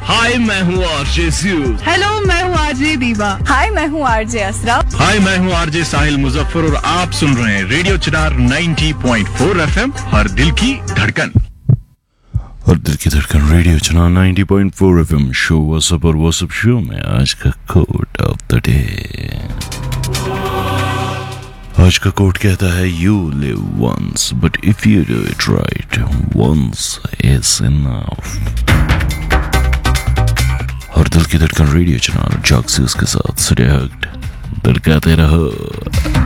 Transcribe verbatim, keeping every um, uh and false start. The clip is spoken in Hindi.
हाय मैं हूँ आरजे ज़ू। हेलो मैं हूँ आरजे दीवा। हाय मैं हूँ आरजे असरा। हाय मैं हूँ आरजे साहिल मुजफ्फर और आप सुन रहे हैं रेडियो चिनार नब्बे पॉइंट चार एफएम, हर दिल की धड़कन। हर दिल की धड़कन रेडियो चिनार नब्बे पॉइंट चार एफएम शो व्हाट्सएप और व्हाट्सएप शो में आज का कोट ऑफ द डे। आज का कोट कहता है you live once but if you do it right once is enough. हर दिल की धड़कन रेडियो चैनल जॉक्सिस के साथ स्टे हग्ड, धड़काते रहो।